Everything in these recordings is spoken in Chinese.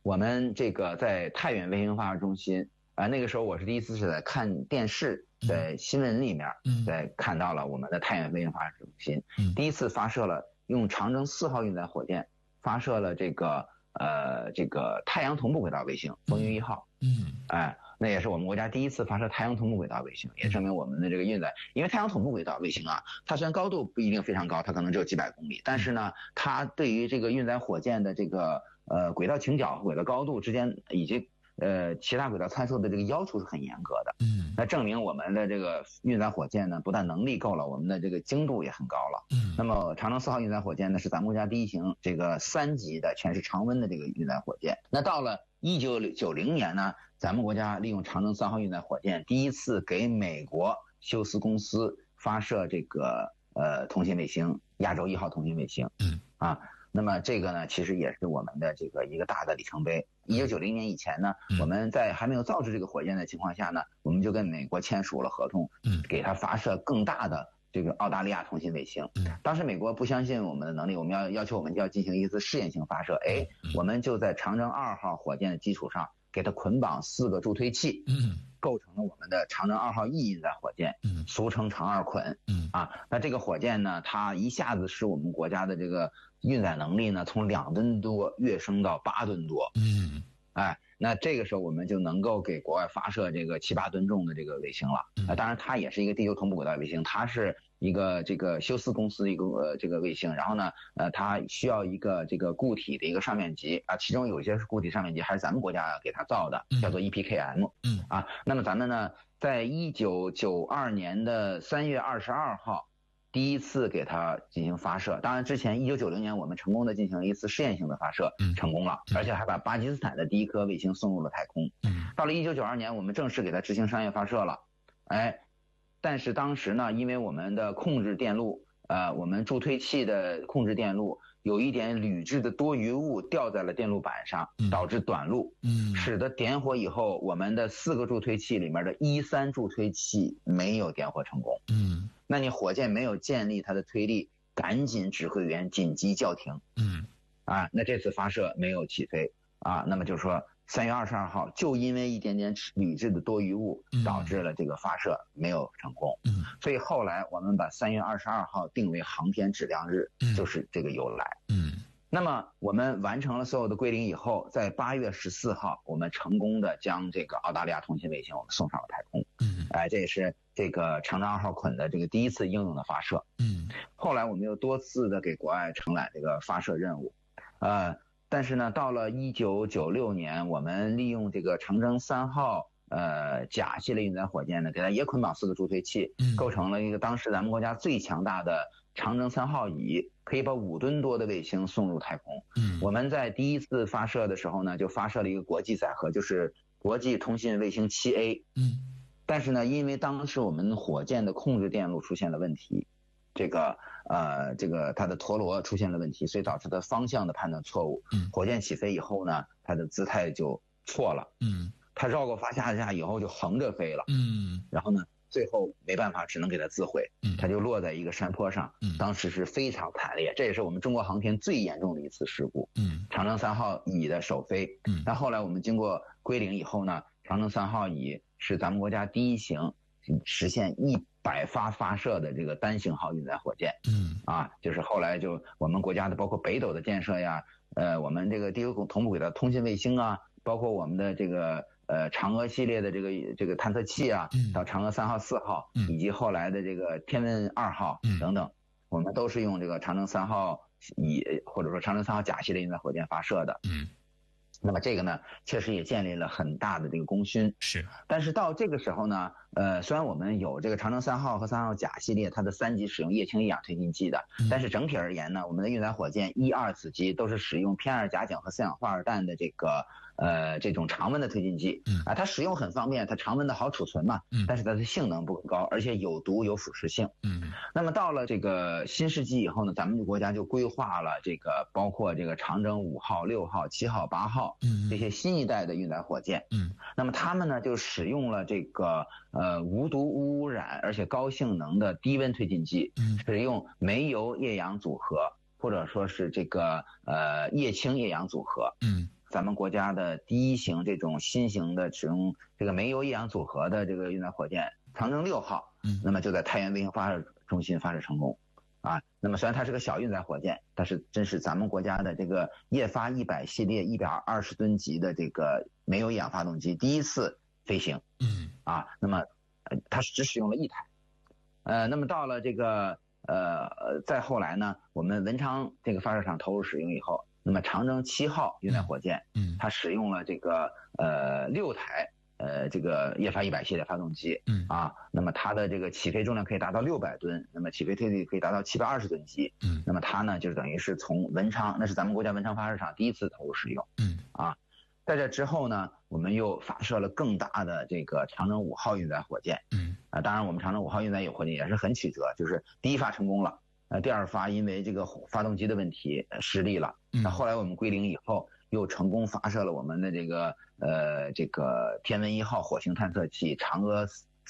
我们这个在太原卫星发射中心那个时候我是第一次是在看电视，在新闻里面在看到了我们的太原卫星发射中心第一次发射了用长征4号运载火箭发射了这个太阳同步轨道卫星风云1号。那也是我们国家第一次发射太阳同步轨道卫星，也证明我们的这个运载，因为太阳同步轨道卫星它虽然高度不一定非常高，它可能只有几百公里，但是呢，它对于这个运载火箭的这个轨道倾角和轨道高度之间以及其他轨道参数的这个要求是很严格的。那证明我们的这个运载火箭呢，不但能力够了，我们的这个精度也很高了。那么长征4号运载火箭呢，是咱们国家第一型这个3级的全是常温的这个运载火箭。那到了1990年呢，咱们国家利用长征3号运载火箭第一次给美国休斯公司发射这个通信卫星亚洲1号通信卫星。那么这个呢，其实也是我们的这个一个大的里程碑。1990年以前呢，我们在还没有造制这个火箭的情况下呢，我们就跟美国签署了合同，给它发射更大的这个澳大利亚通信卫星。当时美国不相信我们的能力，我们要求我们要进行一次试验性发射。我们就在长征2号火箭的基础上，给它捆绑4个助推器，构成了我们的长征2号 E 运载火箭，俗称长2捆。那这个火箭呢，它一下子使我们国家的这个运载能力呢，从2吨多跃升到8吨多。那这个时候我们就能够给国外发射这个7、8吨重的这个卫星了。当然它也是一个地球同步轨道卫星，它是一个这个休斯公司一个这个卫星，然后呢它需要一个这个固体的一个上面级其中有一些是固体上面级还是咱们国家给它造的，叫做 EPKM。那么咱们呢在1992年的3月22号第一次给它进行发射。当然之前1990年我们成功的进行了一次试验性的发射，成功了，而且还把巴基斯坦的第一颗卫星送入了太空。到了1992年我们正式给它执行商业发射了。但是当时呢，因为我们的控制电路我们助推器的控制电路有一点铝制的多余物掉在了电路板上，导致短路，使得点火以后我们的4个助推器里面的1、3助推器没有点火成功。那你火箭没有建立它的推力，赶紧指挥员紧急叫停。那这次发射没有起飞那么就是说3月22号就因为一点点铝制的多余物导致了这个发射没有成功。所以后来我们把3月22号定为航天质量日，就是这个由来。那么我们完成了所有的归零以后，在8月14号我们成功的将这个澳大利亚通信卫星我们送上了太空。这也是这个长征2号捆的这个第一次应用的发射。后来我们又多次的给国外承揽这个发射任务。但是呢，到了1996年，我们利用这个长征3号甲系列运载火箭呢，给它也捆绑4个助推器，构成了一个当时咱们国家最强大的长征3号乙，可以把5吨多的卫星送入太空。我们在第一次发射的时候呢，就发射了一个国际载荷，就是国际通信卫星7A。但是呢，因为当时我们火箭的控制电路出现了问题，这个它的陀螺出现了问题，所以导致它方向的判断错误。火箭起飞以后呢，它的姿态就错了。它绕过发下架以后就横着飞了。然后呢，最后没办法，只能给它自毁。它就落在一个山坡上。当时是非常惨烈，这也是我们中国航天最严重的一次事故。长征3号乙的首飞。但后来我们经过归零以后呢，长征3号乙是咱们国家第一型实现100发发射的这个单型号运载火箭。就是后来就我们国家的包括北斗的建设呀，我们这个地球同步轨道通信卫星包括我们的这个嫦娥系列的这个探测器到嫦娥3号、4号，以及后来的这个天问2号等等，我们都是用这个长征3号乙或者说长征3号甲系列运载火箭发射的。那么这个呢，确实也建立了很大的这个功勋。但是到这个时候呢，虽然我们有这个长征3号和3号甲系列它的3级使用液氢一氧推进剂的，但是整体而言呢，我们的运载火箭1、2子机都是使用偏2甲若和4氧化二氮的这种常温的推进剂。它使用很方便，它常温的好储存嘛。但是它的性能不高，而且有毒有腐蚀性。那么到了这个新世纪以后呢，咱们国家就规划了这个包括这个长征5号、6号、7号、8号这些新一代的运载火箭。那么他们呢就使用了这个无毒无污染而且高性能的低温推进剂，使用煤油液氧组合或者说是这个液氢液氧组合。 咱们国家的第一型这种新型的使用这个煤油液氧组合的这个运载火箭长征6号，那么就在太原卫星发射中心发射成功。那么虽然它是个小运载火箭，但是真是咱们国家的这个液发100系列120吨级的这个煤油液氧发动机第一次飞行。那么它只使用了1台。那么到了这个再后来呢，我们文昌这个发射场投入使用以后，那么长征7号运载火箭，它使用了这个6台这个液发100系列发动机。那么它的这个起飞重量可以达到600吨，那么起飞推力可以达到720吨级。那么它呢就等于是从文昌，那是咱们国家文昌发射场第一次投入使用。在这之后呢，我们又发射了更大的这个长征5号运载火箭。当然我们长征5号运载火箭也是很曲折，就是第一发成功了，第二发因为这个发动机的问题失利了。那后来我们归零以后，又成功发射了我们的这个天文1号火星探测器、嫦娥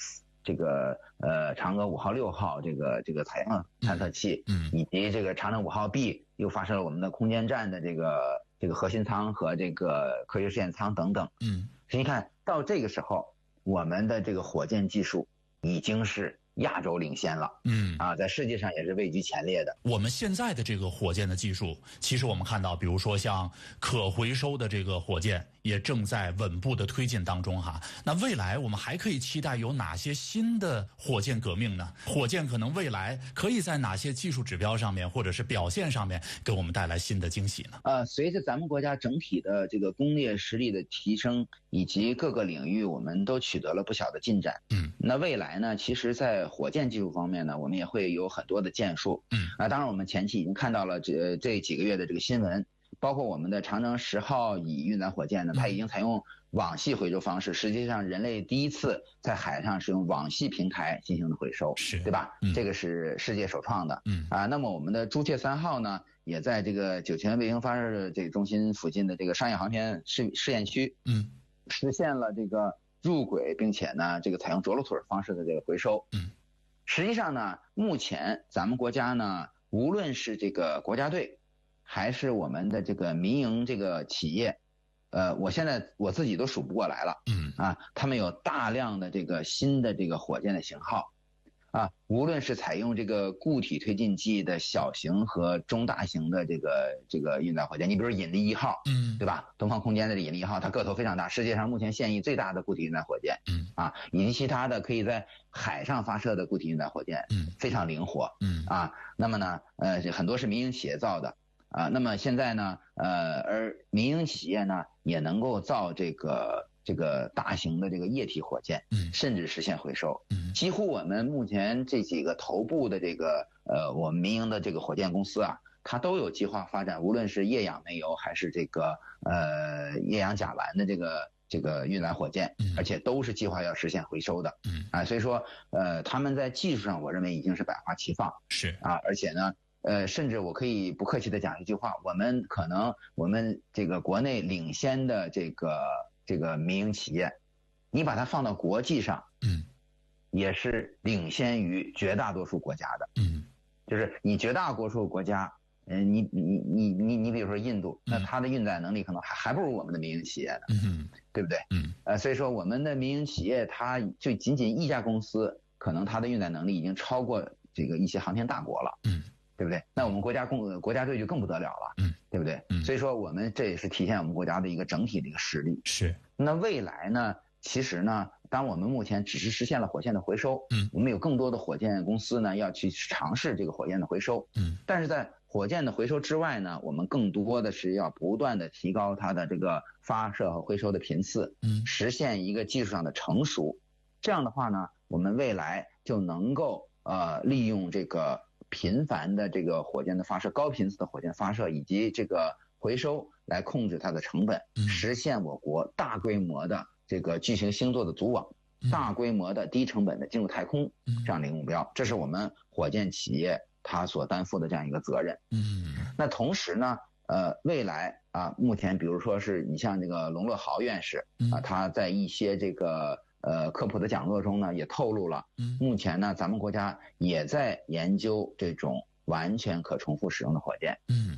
5号6号这个采样探测器，以及这个长征5号 B 又发射了我们的空间站的这个核心舱和这个科学试验舱等等。所以你看到这个时候，我们的这个火箭技术已经是亚洲领先了。在世界上也是位居前列的。 我们现在的这个火箭的技术，其实我们看到，比如说像可回收的这个火箭也正在稳步的推进当中哈。那未来我们还可以期待有哪些新的火箭革命呢？火箭可能未来可以在哪些技术指标上面或者是表现上面给我们带来新的惊喜呢？ 随着咱们国家整体的这个工业实力的提升，以及各个领域我们都取得了不小的进展。那未来呢，其实在火箭技术方面呢，我们也会有很多的建树。当然我们前期已经看到了这几个月的这个新闻，包括我们的长征10号乙运载火箭呢，它已经采用网系回收方式，实际上人类第一次在海上使用网系平台进行的回收，对吧？这个是世界首创的。那么我们的朱雀3号呢，也在这个酒泉卫星发射这个中心附近的这个商业航天试验区，实现了这个入轨，并且呢这个采用着陆腿方式的这个回收。实际上呢，目前咱们国家呢，无论是这个国家队，还是我们的这个民营这个企业，我现在我自己都数不过来了。他们有大量的这个新的这个火箭的型号。无论是采用这个固体推进剂的小型和中大型的这个运载火箭，你比如引力1号，对吧？东方空间的引力1号，它个头非常大，世界上目前现役最大的固体运载火箭。以及其他的可以在海上发射的固体运载火箭，非常灵活。那么呢，很多是民营企业造的。那么现在呢，而民营企业呢也能够造这个大型的这个液体火箭，甚至实现回收。几乎我们目前这几个头部的这个我们民营的这个火箭公司啊，它都有计划发展，无论是液氧煤油还是这个液氧甲烷的这个运载火箭，而且都是计划要实现回收的。所以说他们在技术上我认为已经是百花齐放。而且呢甚至我可以不客气的讲一句话，我们这个国内领先的这个民营企业，你把它放到国际上，也是领先于绝大多数国家的。就是你绝大多数国家，你比如说印度，那它的运载能力可能还不如我们的民营企业呢。对不对？所以说我们的民营企业，它就仅一家公司，可能它的运载能力已经超过这个一些航天大国了。对不对？那我们国家队就更不得了了。对不对？所以说我们这也是体现我们国家的一个整体的一个实力。那未来呢，其实呢，当我们目前只是实现了火箭的回收，我们有更多的火箭公司呢要去尝试这个火箭的回收。但是在火箭的回收之外呢，我们更多的是要不断的提高它的这个发射和回收的频次，实现一个技术上的成熟。这样的话呢，我们未来就能够利用这个频繁的这个火箭的发射，高频次的火箭发射以及这个回收来控制它的成本，实现我国大规模的这个巨型星座的组网，大规模的低成本的进入太空这样的一个目标。这是我们火箭企业它所担负的这样一个责任。那同时呢，未来目前比如说是你像这个龙乐豪院士他在一些这个科普的讲座中呢也透露了，目前呢咱们国家也在研究这种完全可重复使用的火箭。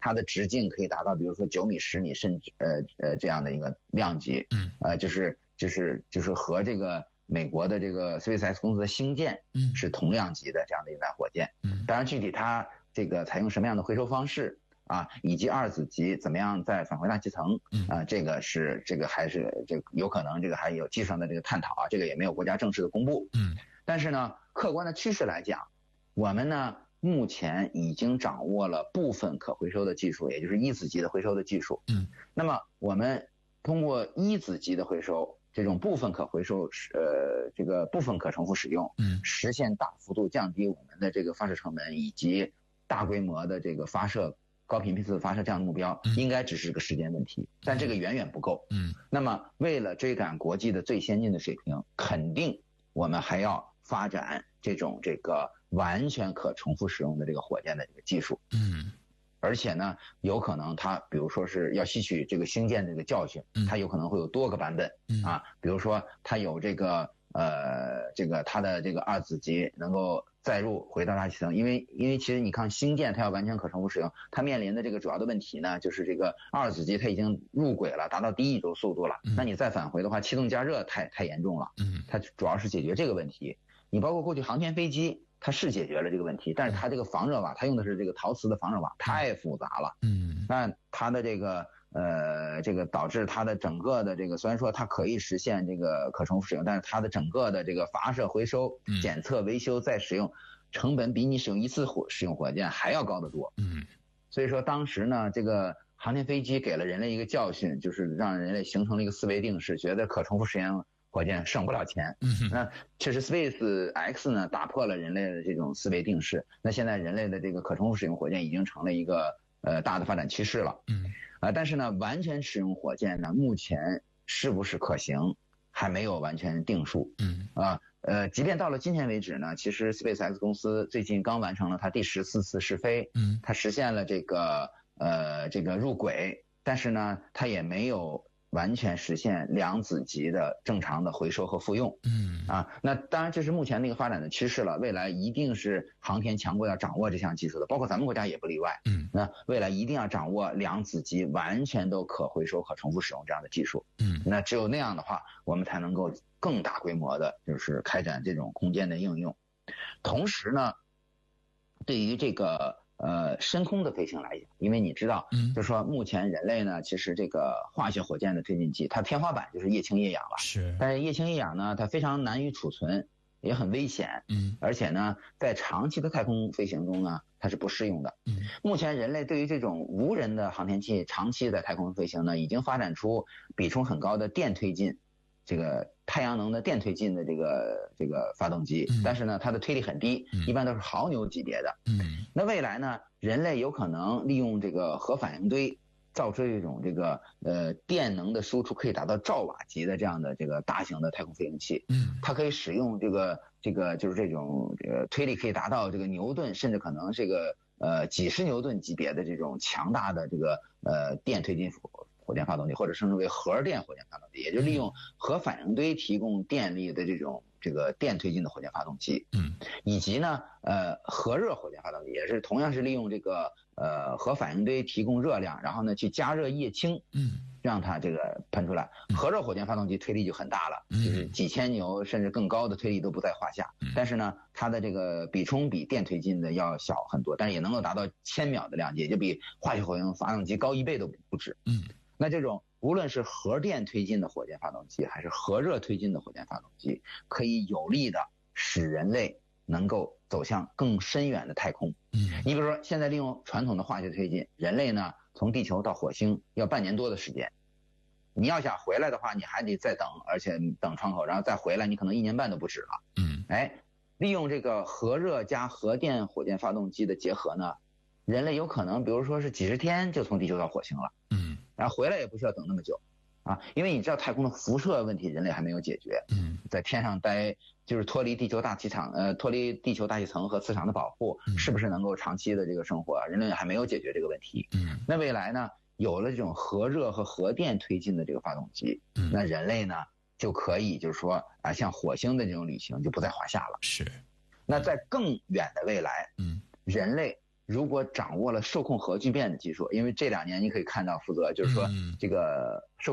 它的直径可以达到比如说9米、10米，甚至这样的一个量级。就是和这个美国的这个 SpaceX 公司的星舰是同量级的这样的一载火箭。当然具体它这个采用什么样的回收方式啊，以及2子级怎么样再返回大气层这个还是这个有可能这个还有技术上的这个探讨啊，这个也没有国家正式的公布。但是呢，客观的趋势来讲，我们呢目前已经掌握了部分可回收的技术，也就是1子级的回收的技术。那么我们通过1子级的回收，这种部分可回收这个部分可重复使用，实现大幅度降低我们的这个发射成本以及大规模的这个发射高频次发射这样的目标，应该只是个时间问题，但这个远远不够。那么为了追赶国际的最先进的水平，肯定我们还要发展这个完全可重复使用的这个火箭的这个技术。而且呢，有可能它比如说是要吸取这个星舰这个教训，它有可能会有多个版本啊，比如说它有这个它的这个2子级能够载入回到大气层，因为其实你看星舰它要完全可重复使用，它面临的这个主要的问题呢，就是这个2子级它已经入轨了，达到低宇宙速度了，那你再返回的话，气动加热太严重了。它主要是解决这个问题。你包括过去航天飞机，它是解决了这个问题，但是它这个防热瓦，它用的是这个陶瓷的防热瓦，太复杂了。那它的这个导致它的整个的这个，虽然说它可以实现这个可重复使用，但是它的整个的这个发射、回收、检测、维修再使用成本比你使用一次使用火箭还要高得多。所以说当时呢，这个航天飞机给了人类一个教训，就是让人类形成了一个思维定式，觉得可重复使用火箭省不了钱。那确实 SpaceX 呢打破了人类的这种思维定式，那现在人类的这个可重复使用火箭已经成了一个大的发展趋势了。但是呢，完全使用火箭呢，目前是不是可行还没有完全定数。即便到了今天为止呢，其实 SpaceX 公司最近刚完成了它第14次试飞，它实现了这个入轨，但是呢，它也没有完全实现2子级的正常的回收和复用。那当然这是目前那个发展的趋势了，未来一定是航天强国要掌握这项技术的，包括咱们国家也不例外。那未来一定要掌握2子级完全都可回收、可重复使用这样的技术。那只有那样的话，我们才能够更大规模的就是开展这种空间的应用。同时呢，对于这个深空的飞行来讲，因为你知道，就是说目前人类呢，其实这个化学火箭的推进剂，它天花板就是液氢液氧了。但是液氢液氧呢，它非常难以储存，也很危险。而且呢，在长期的太空飞行中呢，它是不适用的。目前人类对于这种无人的航天器长期在太空飞行呢，已经发展出比重很高的电推进，这个太阳能的电推进的这个发动机，但是呢，它的推力很低，一般都是毫牛级别的。那未来呢，人类有可能利用这个核反应堆，造出一种这个电能的输出可以达到兆瓦级的这样的这个大型的太空飞行器。它可以使用这个就是这种推力可以达到这个牛顿，甚至可能这个几十牛顿级别的这种强大的这个电推进火箭发动机，或者称之为核电火箭发动机，也就是利用核反应堆提供电力的这个电推进的火箭发动机。以及呢核热火箭发动机，也是同样是利用这个核反应堆提供热量，然后呢去加热液氢，让它这个喷出来。核热火箭发动机推力就很大了，就是几千牛甚至更高的推力都不在话下。但是呢，它的这个比冲比电推进的要小很多，但是也能够达到1000秒的量级，也就比化学火箭发动机高1倍都不止。那这种无论是核电推进的火箭发动机，还是核热推进的火箭发动机，可以有力的使人类能够走向更深远的太空。你比如说现在利用传统的化学推进，人类呢从地球到火星要半年多的时间，你要想回来的话，你还得再等，而且等窗口，然后再回来，你可能1年半都不止了。利用这个核热加核电火箭发动机的结合呢，人类有可能比如说是几十天就从地球到火星了。然后回来也不需要等那么久因为你知道太空的辐射问题人类还没有解决。在天上待就是脱离地球大气层和磁场的保护，是不是能够长期的这个生活，人类还没有解决这个问题。那未来呢，有了这种核热和核电推进的这个发动机，那人类呢就可以就是说像火星的这种旅行就不在话下了。那在更远的未来，人类如果掌握了受控核聚变的技术，因为这2年你可以看到，福泽就是说这个受